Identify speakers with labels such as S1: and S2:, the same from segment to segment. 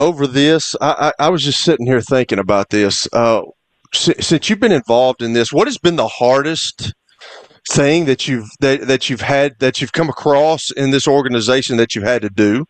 S1: over this. I was just sitting here thinking about this. Since you've been involved in this, what has been the hardest thing that you've come across in this organization that you've had to do?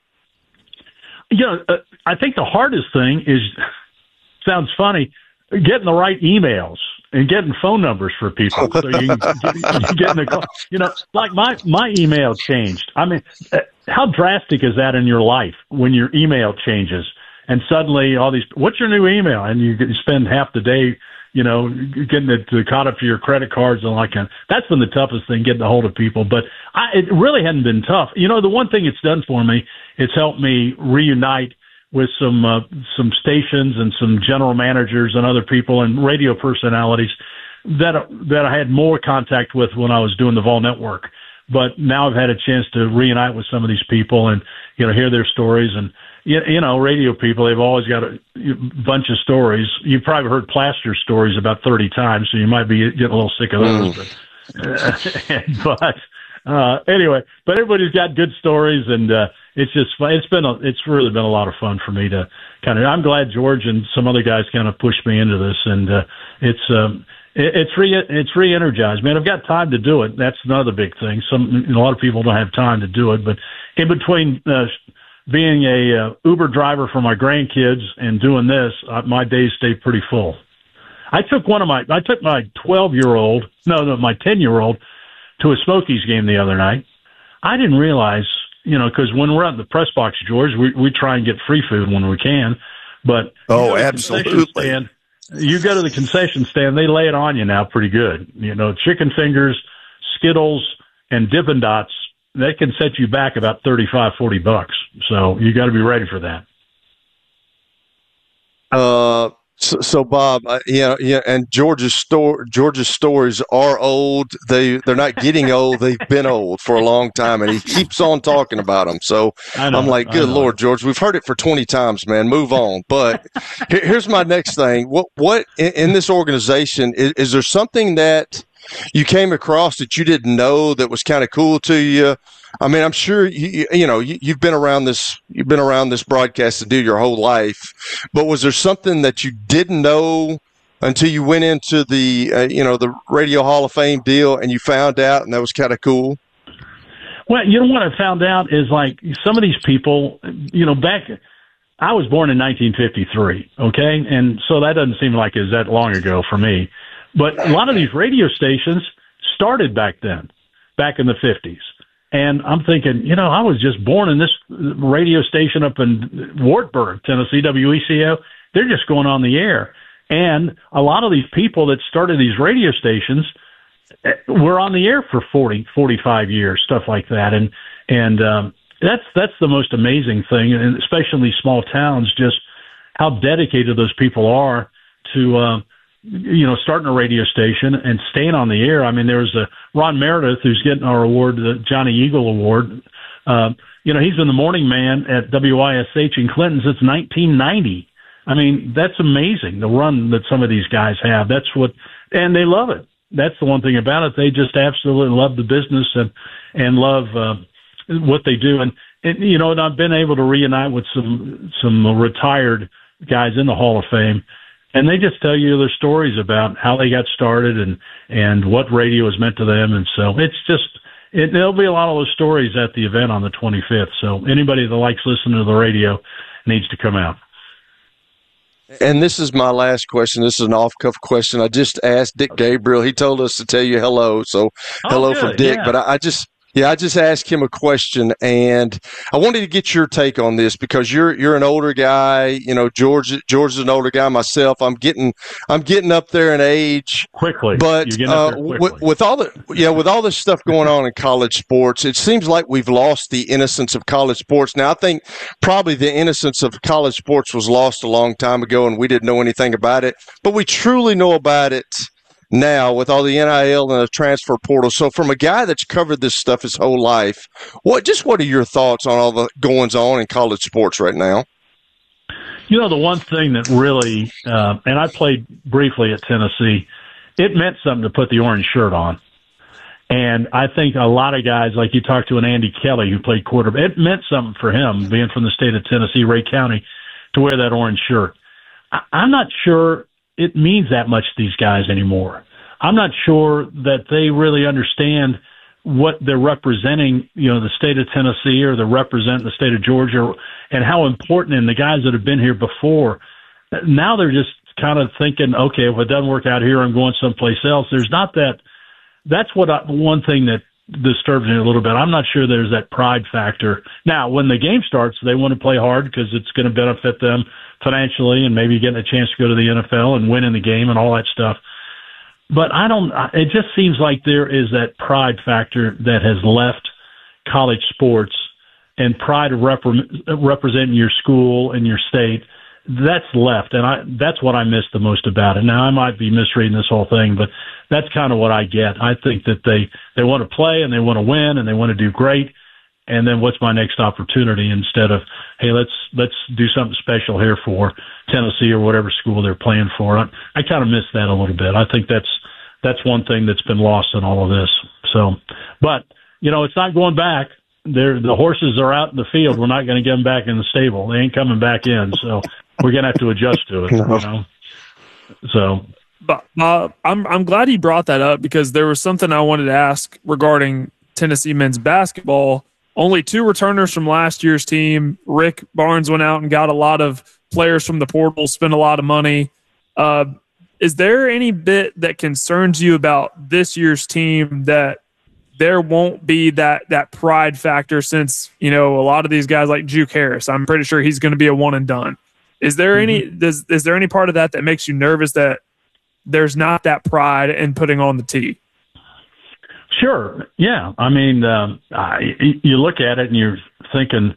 S2: I think the hardest thing is, sounds funny, getting the right emails and getting phone numbers for people. So you get in the call. Like my email changed. I mean, how drastic is that in your life when your email changes and suddenly what's your new email? And you spend half the day, getting it caught up to your credit cards and like that. That's been the toughest thing, getting a hold of people. But it really hadn't been tough. The one thing it's done for me, it's helped me reunite with some stations and some general managers and other people and radio personalities that I had more contact with when I was doing the Vol Network. But now I've had a chance to reunite with some of these people and, hear their stories. And, radio people, they've always got a bunch of stories. You've probably heard Plaster's stories about 30 times, so you might be getting a little sick of those. Anyway, but everybody's got good stories, and it's just fun. It's really been a lot of fun for me to I'm glad George and some other guys kind of pushed me into this, and it's re-energized. Man, I've got time to do it. That's another big thing. A lot of people don't have time to do it, but in between being a Uber driver for my grandkids and doing this, my days stay pretty full. I took my 12-year-old, my 10-year-old to a Smokies game the other night. I didn't realize, because when we're at the press box, George, we try and get free food when we can. But
S1: absolutely.
S2: You go to the concession stand, they lay it on you now pretty good. Chicken fingers, Skittles, and Dippin' Dots, that can set you back about $35-$40. So you got to be ready for that.
S1: So Bob, and George's stories are old. They're not getting old. They've been old for a long time, and he keeps on talking about them. So I'm like, good Lord, George, we've heard it for 20 times, man. Move on. But here's my next thing. What in this organization is there something that you came across that you didn't know that was kind of cool to you? I mean, I'm sure you've been around this. You've been around this broadcast deal your whole life, but was there something that you didn't know until you went into the the Radio Hall of Fame deal and you found out, and that was kind of cool?
S2: Well, what I found out is like some of these people, back. I was born in 1953, okay, and so that doesn't seem like it's that long ago for me. But a lot of these radio stations started back then, back in the 50s. And I'm thinking, I was just born in this radio station up in Wartburg, Tennessee, WECO. They're just going on the air. And a lot of these people that started these radio stations were on the air for 40, 45 years, stuff like that. And that's the most amazing thing, and especially in these small towns, just how dedicated those people are to starting a radio station and staying on the air. I mean, there's Ron Meredith, who's getting our award, the Johnny Eagle Award. He's been the morning man at WISH in Clinton since 1990. I mean, that's amazing, the run that some of these guys have. And they love it. That's the one thing about it. They just absolutely love the business and love what they do. And I've been able to reunite with some retired guys in the Hall of Fame. And they just tell you their stories about how they got started and what radio has meant to them. And so there'll be a lot of those stories at the event on the 25th. So anybody that likes listening to the radio needs to come out.
S1: And this is my last question. This is an off-cuff question. I just asked Dick Gabriel. He told us to tell you hello. So hello from Dick. Yeah. But I just asked him a question, and I wanted to get your take on this because you're an older guy. George is an older guy. Myself, I'm getting up there in age
S2: quickly.
S1: But with all this stuff going on in college sports, it seems like we've lost the innocence of college sports. Now, I think probably the innocence of college sports was lost a long time ago, and we didn't know anything about it. But we truly know about it now with all the NIL and the transfer portal. So from a guy that's covered this stuff his whole life, what are your thoughts on all the goings on in college sports right now?
S2: The one thing that really, and I played briefly at Tennessee, it meant something to put the orange shirt on. And I think a lot of guys, like you talked to an Andy Kelly who played quarterback, it meant something for him being from the state of Tennessee, Ray County, to wear that orange shirt. I'm not sure it means that much to these guys anymore. I'm not sure that they really understand what they're representing, the state of Tennessee, or they're representing the state of Georgia, and how important, and the guys that have been here before. Now they're just kind of thinking, okay, if it doesn't work out here, I'm going someplace else. There's not that. That's one thing that disturbs me a little bit. I'm not sure there's that pride factor. Now, when the game starts, they want to play hard because it's going to benefit them financially, and maybe getting a chance to go to the NFL and win in the game and all that stuff. But it just seems like there is that pride factor that has left college sports, and pride of representing your school and your state. That's left, and that's what I miss the most about it. Now, I might be misreading this whole thing, but that's kind of what I get. I think that they want to play, and they want to win, and they want to do great, and then what's my next opportunity, instead of, hey, let's do something special here for Tennessee or whatever school they're playing for. I kind of miss that a little bit. I think that's one thing that's been lost in all of this. So, but, it's not going back. The horses are out in the field. We're not going to get them back in the stable. They ain't coming back in. So we're going to have to adjust to it. So,
S3: but I'm glad he brought that up, because there was something I wanted to ask regarding Tennessee men's basketball. Only 2 returners from last year's team. Rick Barnes went out and got a lot of players from the portal, spent a lot of money. Is there any bit that concerns you about this year's team, that there won't be that pride factor, since, a lot of these guys like Juke Harris, I'm pretty sure he's going to be a one and done. Is there is there any part of that makes you nervous, that there's not that pride in putting on the tee?
S2: Sure. Yeah. I mean, you look at it and you're thinking,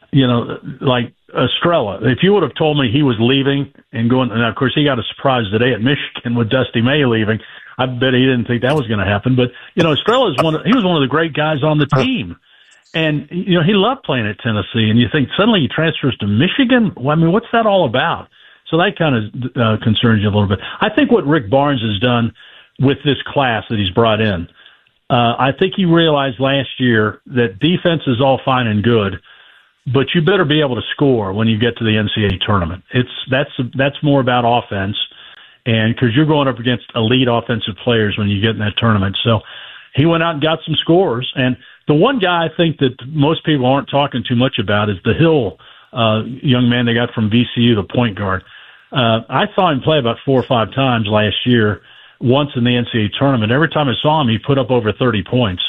S2: like Estrella, if you would have told me he was leaving and going, and of course he got a surprise today at Michigan with Dusty May leaving. I bet he didn't think that was going to happen. But, Estrella he was one of the great guys on the team. And, he loved playing at Tennessee. And you think suddenly he transfers to Michigan? Well, I mean, what's that all about? So that kind of concerns you a little bit. I think what Rick Barnes has done with this class that he's brought in, I think he realized last year that defense is all fine and good, but you better be able to score when you get to the NCAA tournament. That's more about offense, and because you're going up against elite offensive players when you get in that tournament. So he went out and got some scores. And the one guy I think that most people aren't talking too much about is the Hill young man they got from VCU, the point guard. I saw him play about 4 or 5 times last year, once in the NCAA tournament. Every time I saw him, he put up over 30 points.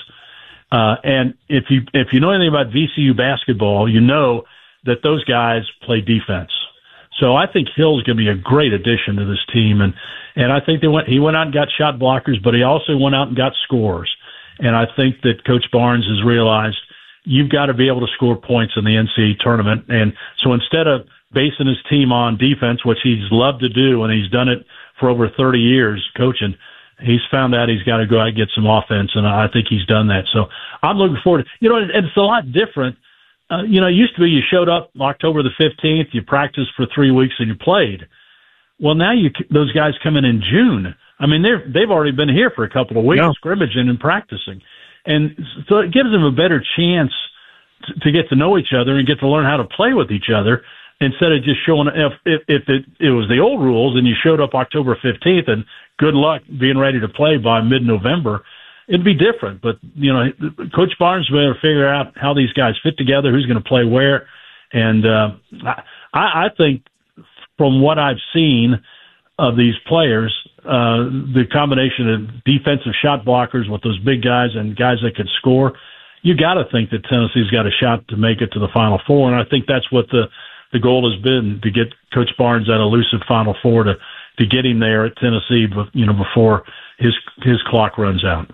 S2: And if you know anything about VCU basketball, you know that those guys play defense. So I think Hill's going to be a great addition to this team. And I think he went out and got shot blockers, but he also went out and got scores. And I think that Coach Barnes has realized you've got to be able to score points in the NCAA tournament. And so instead of basing his team on defense, which he's loved to do, and he's done it for over 30 years coaching, he's found out he's got to go out and get some offense, and I think he's done that. So I'm looking forward to, and it's a lot different. It used to be you showed up October the 15th, you practiced for 3 weeks, and you played. Well, now those guys come in June. I mean, they've already been here for a couple of weeks, scrimmaging and practicing. And so it gives them a better chance to get to know each other and get to learn how to play with each other, instead of just showing if it was the old rules and you showed up October 15th and good luck being ready to play by mid-November, it'd be different. But, Coach Barnes will be able to figure out how these guys fit together, who's going to play where. And I think from what I've seen of these players, the combination of defensive shot blockers with those big guys and guys that can score, you got to think that Tennessee's got a shot to make it to the Final Four. And I think that's what the goal has been, to get Coach Barnes that elusive Final Four, to get him there at Tennessee, before his clock runs out.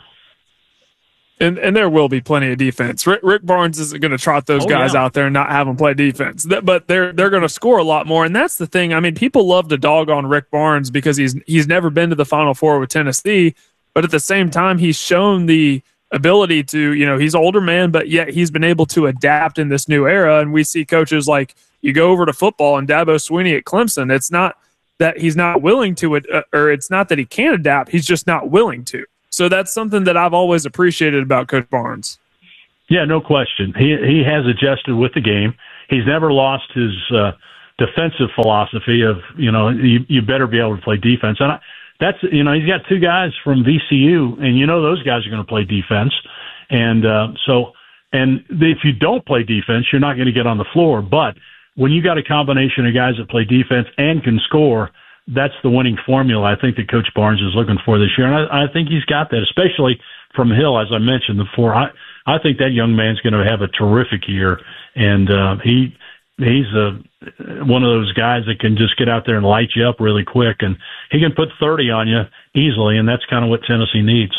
S3: And there will be plenty of defense. Rick Barnes isn't going to trot those guys out there and not have them play defense. But they're going to score a lot more, and that's the thing. I mean, people love to dog on Rick Barnes because he's never been to the Final Four with Tennessee, but at the same time, he's shown the ability to, he's an older man, but yet he's been able to adapt in this new era. And we see coaches like, you go over to football and Dabo Swinney at Clemson, it's not that he's not willing to, or it's not that he can't adapt, he's just not willing to. So that's something that I've always appreciated about Coach Barnes. Yeah,
S2: no question. He has adjusted with the game. He's never lost his defensive philosophy of, you better be able to play defense. And that's, he's got two guys from VCU, and those guys are going to play defense. And and if you don't play defense, you're not going to get on the floor. But when you got a combination of guys that play defense and can score, that's the winning formula I think that Coach Barnes is looking for this year. And I think he's got that, especially from Hill, as I mentioned before. I think that young man's going to have a terrific year. And he's one of those guys that can just get out there and light you up really quick. And he can put 30 on you easily, and that's kind of what Tennessee needs.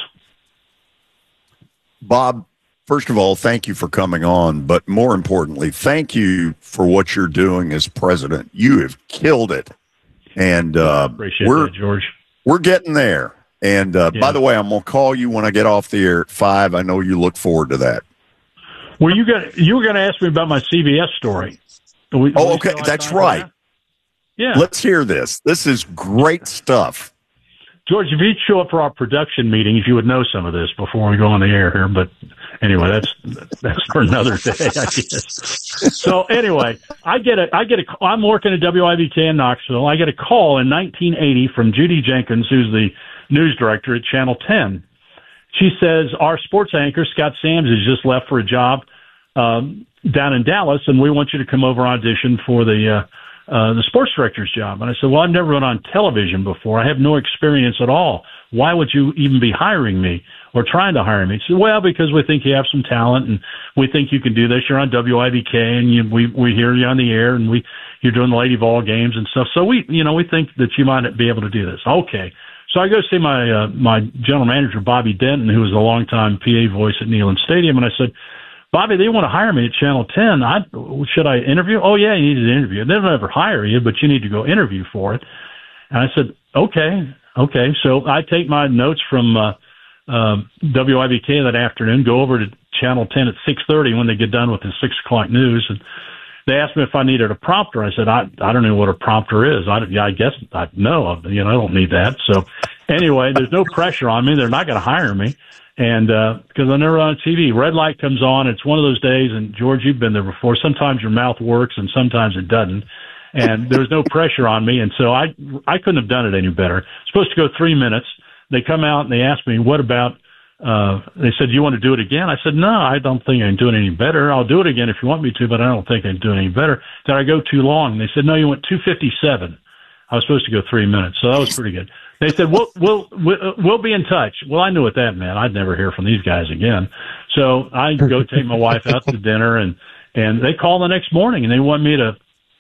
S4: Bob, first of all, thank you for coming on. But more importantly, thank you for what you're doing as president. You have killed it. And
S2: appreciate that, George.
S4: We're getting there. And by the way, I'm going to call you when I get off the air at 5. I know you look forward to that.
S2: Well, you were going to ask me about my CBS story.
S4: Okay. That's right.
S2: That? Yeah.
S4: Let's hear this. This is great stuff.
S2: George, if you'd show up for our production meetings, you would know some of this before we go on the air here. But anyway, that's for another day, I guess. So anyway, I'm working at WIBK in Knoxville. I get a call in 1980 from Judy Jenkins, who's the news director at Channel 10. She says, our sports anchor, Scott Sams, has just left for a job down in Dallas, and we want you to come over and audition for the sports director's job. And I said, well, I've never been on television before. I have no experience at all. Why would you even be hiring me or trying to hire me? She said, well, because we think you have some talent and we think you can do this. You're on WIBK and we hear you on the air and you're doing the Lady Vol games and stuff. So we think that you might be able to do this. Okay. So I go see my general manager, Bobby Denton, who was a longtime PA voice at Neyland Stadium. And I said, Bobby, they want to hire me at Channel 10. Should I interview? Oh, yeah, you need to interview. They don't ever hire you, but you need to go interview for it. And I said, okay. So I take my notes from WIBK that afternoon, go over to Channel 10 at 6:30 when they get done with the 6 o'clock news. And they asked me if I needed a prompter. I said, I don't know what a prompter is. I guess I don't need that. So anyway, there's no pressure on me. They're not going to hire me. And because I never on TV, red light comes on. It's one of those days, and George, you've been there before. Sometimes your mouth works, and sometimes it doesn't. And there was no pressure on me, and so I couldn't have done it any better. It's supposed to go 3 minutes. They come out and they ask me, "What about?" They said, "Do you want to do it again?" I said, "No, I don't think I can do it any better. I'll do it again if you want me to, but I don't think I can do it any better." Did I go too long? And they said, "No, you went 2:57." I was supposed to go 3 minutes, so that was pretty good. They said, we'll be in touch. Well, I knew what that meant. I'd never hear from these guys again. So I go take my wife out to dinner, and they call the next morning, and they want me to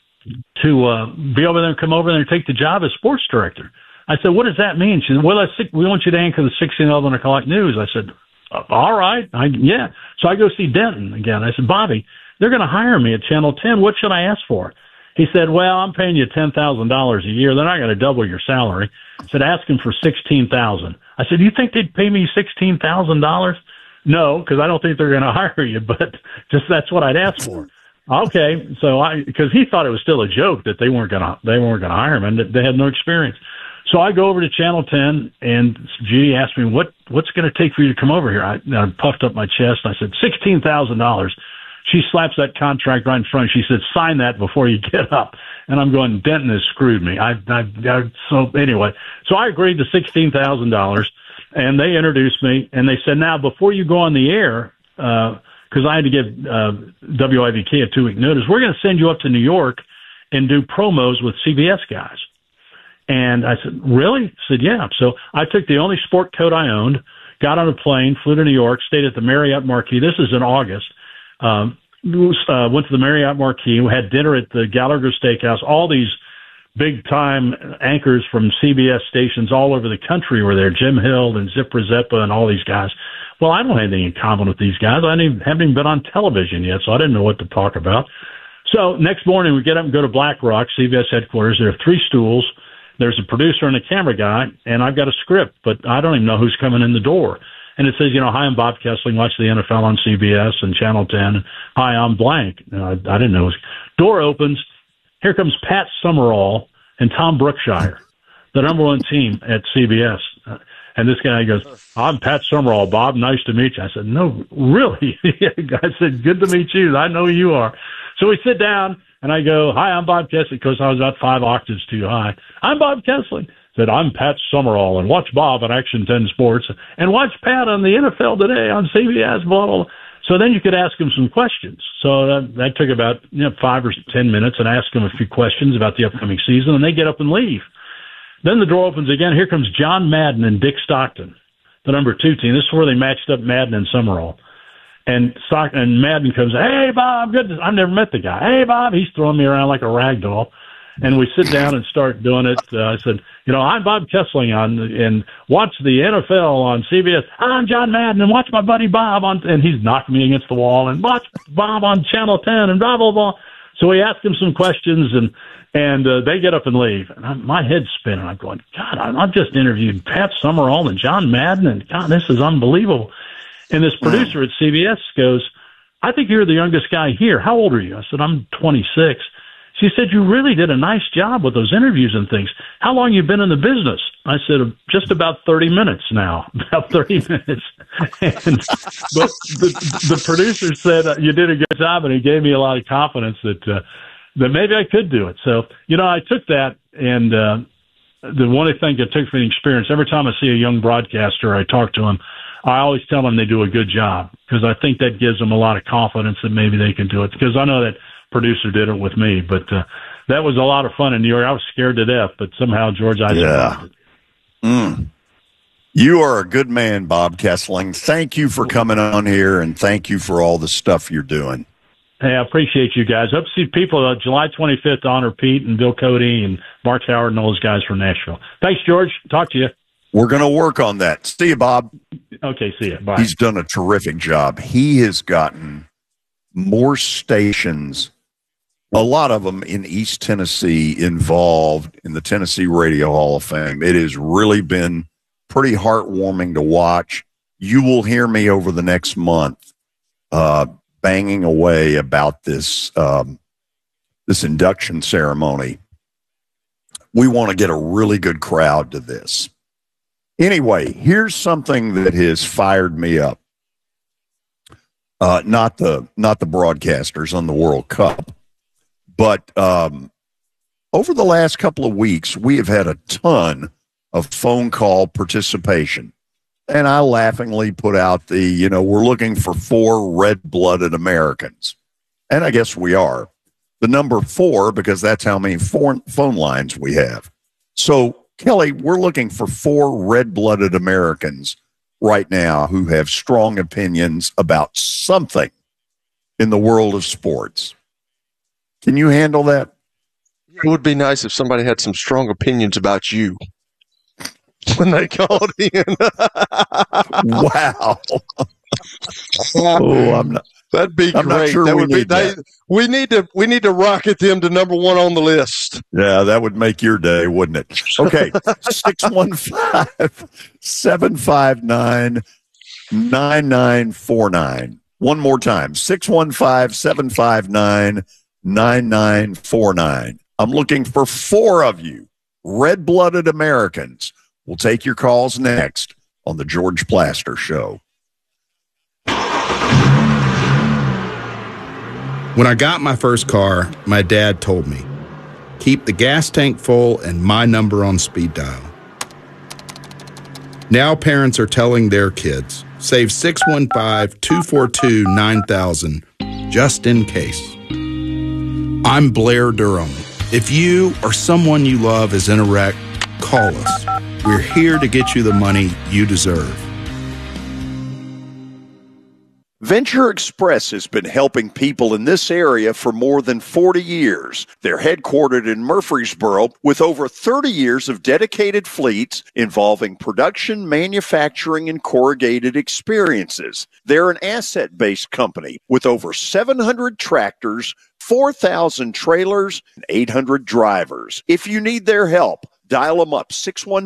S2: be over there and come over there and take the job as sports director. I said, what does that mean? She said, well, we want you to anchor the 11 o'clock news. I said, all right. Yeah. So I go see Denton again. I said, Bobby, they're going to hire me at Channel 10. What should I ask for? He said, well, I'm paying you $10,000 a year. They're not going to double your salary. I said, ask him for $16,000. I said, you think they'd pay me $16,000? No, because I don't think they're going to hire you, but just that's what I'd ask for. Okay, so because he thought it was still a joke that they weren't going to hire him and that they had no experience. So I go over to Channel 10, and Judy asked me, what's going to take for you to come over here? I puffed up my chest. I said, $16,000. She slaps that contract right in front. She said, sign that before you get up. And I'm going, Denton has screwed me. So anyway, so I agreed to $16,000, and they introduced me, and they said, now, before you go on the air, because I had to give WIBK a 2-week notice, we're going to send you up to New York and do promos with CBS guys. And I said, really? I said, yeah. So I took the only sport coat I owned, got on a plane, flew to New York, stayed at the Marriott Marquis. This is in August. Went to the Marriott Marquis. We had dinner at the Gallagher Steakhouse. All these big-time anchors from CBS stations all over the country were there. Jim Hill and Zip Rizeppa and all these guys. Well, I don't have anything in common with these guys. I haven't even been on television yet, so I didn't know what to talk about. So next morning, we get up and go to Black Rock, CBS headquarters. There are 3 stools. There's a producer and a camera guy, and I've got a script, but I don't even know who's coming in the door. And it says, hi, I'm Bob Kessling, watch the NFL on CBS and Channel 10. Hi, I'm blank. I didn't know. Door opens. Here comes Pat Summerall and Tom Brookshire, the number 1 team at CBS. And this guy goes, I'm Pat Summerall, Bob. Nice to meet you. I said, no, really? I said, good to meet you. I know who you are. So we sit down, And I go, "Hi, I'm Bob Kesling," because I was about 5 octaves too high. "I'm Bob Kesling." Said, "I'm Pat Summerall, and watch Bob on Action 10 Sports, and watch Pat on the NFL Today on CBS." Blah blah blah. So then you could ask him some questions. So that took about 5 or 10 minutes, and ask him a few questions about the upcoming season, and they get up and leave. Then the door opens again. Here comes John Madden and Dick Stockton, the number 2 team. This is where they matched up Madden and Summerall. And Madden comes, "Hey, Bob, good. I've never met the guy. Hey, Bob." He's throwing me around like a rag doll. And we sit down and start doing it. I said, "I'm Bob Kesling and watch the NFL on CBS. I'm John Madden, and watch my buddy Bob on," and he's knocked me against the wall, "and watch Bob on Channel 10 and blah, blah, blah." So we ask him some questions, and they get up and leave. And my head's spinning. I'm going, "God, I've just interviewed Pat Summerall and John Madden, and God, this is unbelievable." And this producer at CBS goes, "I think you're the youngest guy here. How old are you?" I said, "I'm 26. She said, "You really did a nice job with those interviews and things. How long you been in the business?" I said, "Just about 30 minutes now." About 30 minutes. But the producer said, "You did a good job," and it gave me a lot of confidence that maybe I could do it. So, I took that, and the one thing I took from the experience, every time I see a young broadcaster, I talk to him, I always tell them they do a good job, because I think that gives them a lot of confidence that maybe they can do it. Because I know that producer did it with me, but that was a lot of fun in New York. I was scared to death, but somehow George, I survived it.
S4: You are a good man, Bob Kesling. Thank you for coming on here, and thank you for all the stuff you're doing.
S2: Hey, I appreciate you guys. Hope to see people July 25th to honor Pete and Bill Cody and Mark Howard and all those guys from Nashville. Thanks, George. Talk to you.
S4: We're going to work on that. See you, Bob.
S2: Okay, see you. Bye.
S4: He's done a terrific job. He has gotten more stations, a lot of them in East Tennessee, involved in the Tennessee Radio Hall of Fame. It has really been pretty heartwarming to watch. You will hear me over the next month banging away about this this induction ceremony. We want to get a really good crowd to this. Anyway, here's something that has fired me up. Not the broadcasters on the World Cup, but over the last couple of weeks, we have had a ton of phone call participation. And I laughingly put out we're looking for 4 red-blooded Americans. And I guess we are. The number 4, because that's how many phone lines we have. So, Kelly, we're looking for 4 red-blooded Americans right now who have strong opinions about something in the world of sports. Can you handle that?
S1: It would be nice if somebody had some strong opinions about you when they called in.
S4: Wow. Oh, I'm not.
S1: That'd be
S4: I'm
S1: great.
S4: not sure
S1: that
S4: we
S1: would
S4: need
S1: be.
S4: that.
S1: We need to rocket them to number 1 on the list.
S4: Yeah, that would make your day, wouldn't it? Okay, 615-759-9949. One more time, 615-759-9949. I'm looking for 4 of you, red-blooded Americans. We'll take your calls next on the George Plaster Show.
S5: When I got my first car, my dad told me, keep the gas tank full and my number on speed dial. Now parents are telling their kids, save 615-242-9000 just in case. I'm Blair Durham. If you or someone you love is in a wreck, call us. We're here to get you the money you deserve.
S4: Venture Express has been helping people in this area for more than 40 years. They're headquartered in Murfreesboro with over 30 years of dedicated fleets involving production, manufacturing, and corrugated experiences. They're an asset-based company with over 700 tractors, 4,000 trailers, and 800 drivers. If you need their help, dial them up,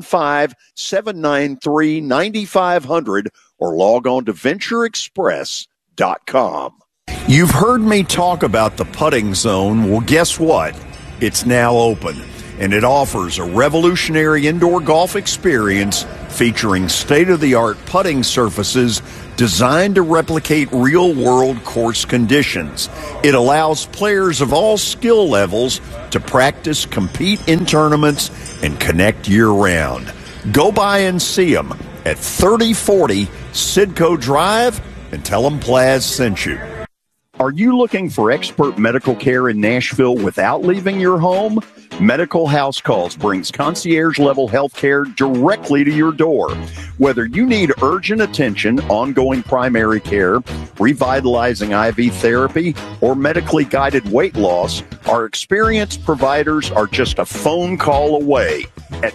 S4: 615-793-9500, or log on to ventureexpress.com. You've heard me talk about the Putting Zone. Well, guess what? It's now open, and it offers a revolutionary indoor golf experience featuring state-of-the-art putting surfaces designed to replicate real-world course conditions. It allows players of all skill levels to practice, compete in tournaments, and connect year-round. Go by and see them at 3040 Sidco Drive and tell them Plaz sent you. Are you looking for expert medical care in Nashville without leaving your home? Medical House Calls brings concierge-level health care directly to your door. Whether you need urgent attention, ongoing primary care, revitalizing IV therapy, or medically guided weight loss, our experienced providers are just a phone call away at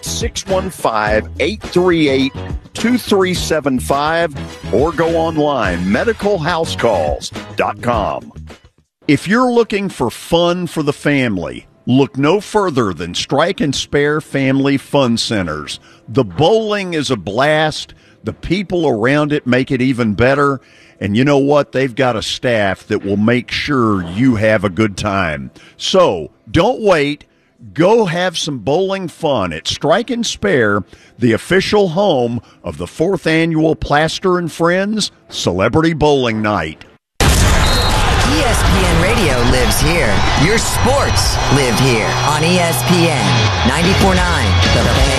S4: 615-838-2375 or go online, medicalhousecalls.com. If you're looking for fun for the family, look no further than Strike and Spare Family Fun Centers. The bowling is a blast. The people around it make it even better. And you know what? They've got a staff that will make sure you have a good time. So don't wait. Go have some bowling fun at Strike and Spare, the official home of the 4th annual Plaster and Friends Celebrity Bowling Night.
S6: ESPN Radio lives here. Your sports live here on ESPN 94.9. The